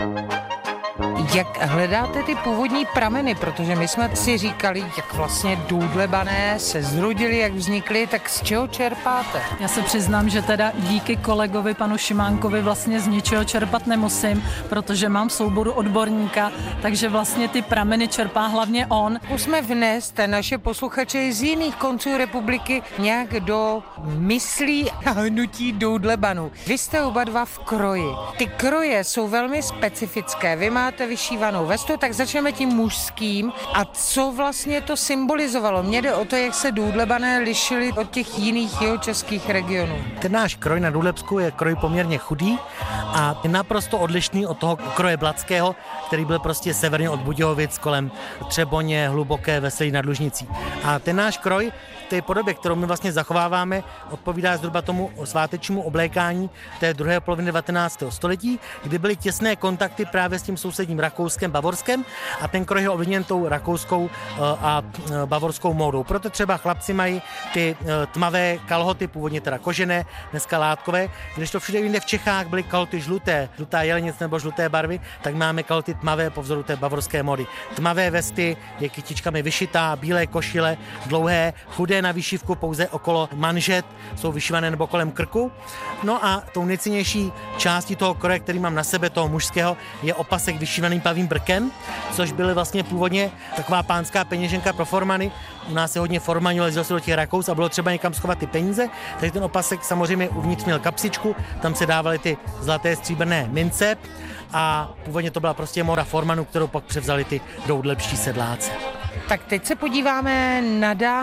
Jak hledáte ty původní prameny, protože my jsme si říkali, jak vlastně Doudlebané se zrodili, jak vznikly, tak z čeho čerpáte? Já se přiznám, že teda díky kolegovi panu Šimánkovi vlastně z ničeho čerpat nemusím, protože mám v souboru odborníka, takže vlastně ty prameny čerpá hlavně on. Musíme vnést naše posluchače z jiných konců republiky nějak do myslí a hnutí Doudlebanů. Vy jste oba dva v kroji. Ty kroje jsou velmi specifické. Vy máte vyšívanou vestu, tak začneme tím mužským. A co vlastně to symbolizovalo? Mně jde o to, jak se Doudlebané lišili od těch jiných jihočeských regionů. Ten náš kroj na Doudlebsku je kroj poměrně chudý a je naprosto odlišný od toho kroje Blatského, který byl prostě severně od Budějovic kolem Třeboně, Hluboké, Veselí nad Lužnicí. A ten náš kroj v té podobě, kterou my vlastně zachováváme, odpovídá zhruba tomu svátečnímu oblékání té druhé poloviny 19. století, kdy byly těsné kontakty právě s tím sousedním Rakouskem, Bavorskem a ten kroj je ovlivněn tou rakouskou a bavorskou módou. Proto třeba chlapci mají ty tmavé kalhoty, původně teda kožené, dneska látkové, když to všude jinde v Čechách byly kalhoty žluté, žlutá jelenic nebo žluté barvy, tak máme kalhoty tmavé po vzoru té bavorské módy. Tmavé vesty, je kytičkami vyšitá, bílé košile, dlouhé, chudé na výšivku pouze okolo manžet, jsou vyšívané nebo kolem krku. No a tou nejcennější částí toho kroje, který mám na sebe, toho mužského, je opasek vyšívaný pavým brkem, což byly vlastně původně taková pánská peněženka pro formany. U nás se hodně formanilo, jezdilo se do těch Rakous a bylo třeba někam schovat ty peníze, takže ten opasek samozřejmě uvnitř měl kapsičku, tam se dávaly ty zlaté stříbrné mince a původně to byla prostě móda formanů, kterou pak převzali ty doudlebští sedláci. Tak teď se podíváme na dámy.